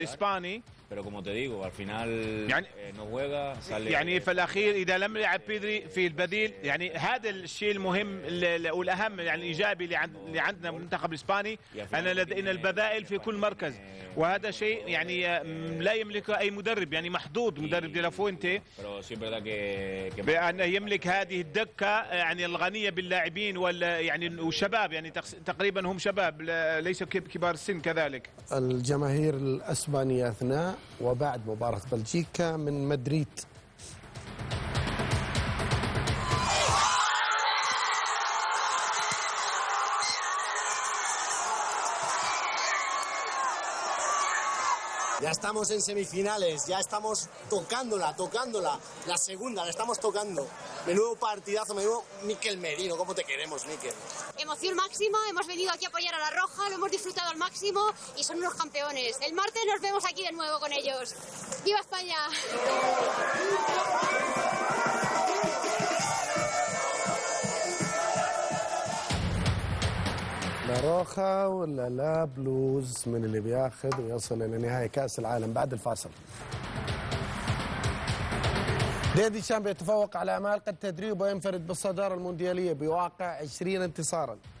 اسباني. Pero como te digo, al final يعني no juega, sale. يعني في الاخير اذا لم يلعب بيدري في البديل، يعني هذا الشيء المهم والاهم يعني الايجابي اللي عندنا بالمنتخب الاسباني، ان لدينا البدائل في كل مركز، وهذا شيء يعني لا يملكه اي مدرب، يعني محدود مدرب دي لا فوينتي بان يملك هذه الدكه يعني الغنيه باللاعبين يعني والشباب، يعني تقريبا هم شباب ليسوا كبار السن كذلك. الجماهير الاسبانيه اثناء وبعد مباراة بلجيكا من مدريد. Ya estamos en semifinales, ya estamos tocándola, la segunda, la estamos tocando. Menudo partidazo, menudo Mikel Merino, ¿cómo te queremos, Mikel? Emoción máxima, hemos venido aquí a apoyar a La Roja, lo hemos disfrutado al máximo y son unos campeones. El martes nos vemos aquí de nuevo con ellos. ¡Viva España! لا روخا ولا لا بلوز من اللي بياخذ ويصل الى نهائي كاس العالم بعد الفاصل. ديدي شامب يتفوق على امال قد تدريب وينفرد بالصداره الموندياليه بواقع 20 انتصارا.